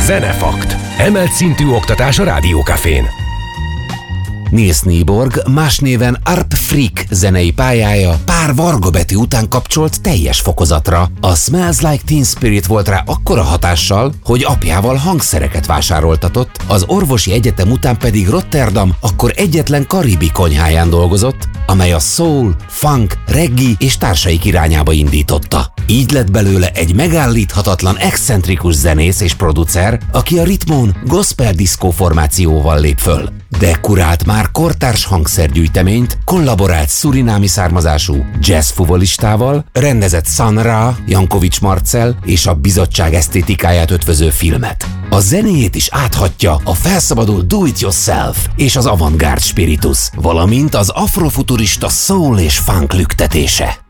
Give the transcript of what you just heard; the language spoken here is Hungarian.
Zenefakt. Emelt szintű oktatás a Rádiókafén. Niels Nyborg, más néven Arp Freak zenei pályája pár varga betű után kapcsolt teljes fokozatra. A Smells Like Teen Spirit volt rá akkora hatással, hogy apjával hangszereket vásároltatott, az orvosi egyetem után pedig Rotterdam akkor egyetlen karibi konyháján dolgozott, amely a soul, funk, reggae és társaik irányába indította. Így lett belőle egy megállíthatatlan excentrikus zenész és producer, aki a ritmón gospel diszkó formációval lép föl. De kurált már kortárs hangszergyűjteményt, kollaborált szurinámi származású jazz fuvolistával, rendezett Sun Ra, Jankovics Marcell és a bizottság esztétikáját ötvöző filmet. A zenéjét is áthatja a felszabadult do-it-yourself és az avantgárd spiritus, valamint az afrofuturista soul és funk lüktetése.